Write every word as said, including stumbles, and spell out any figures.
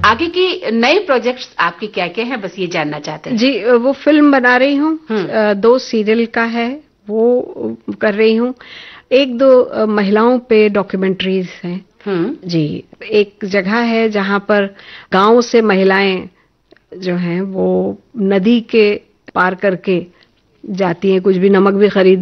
आगे की नए प्रोजेक्ट्स आपके क्या क्या हैं, बस ये जानना चाहते हैं। जी, वो फिल्म बना रही हूँ, दो सीरियल का है वो कर रही हूँ, एक दो महिलाओं पे डॉक्यूमेंट्रीज हैं। जी, एक जगह है जहाँ पर गांव से महिलाएं जो हैं वो नदी के पार करके जाती हैं, कुछ भी नमक भी खरीद